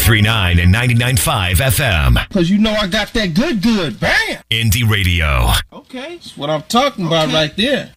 103.9 and 99.5 FM. Because you know I got that good. Bam! Indie Radio. Okay, that's what I'm talking about right there.